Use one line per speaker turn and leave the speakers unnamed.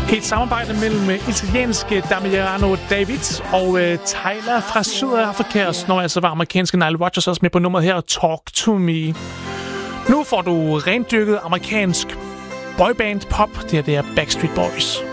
Et samarbejde mellem italienske Damiano David og Tyler fra Sydafrika, og når altså var amerikanske Nile Rodgers også med på nummeret her, Talk to Me. Nu får du rendyrket amerikansk boyband pop. Det er Backstreet Boys.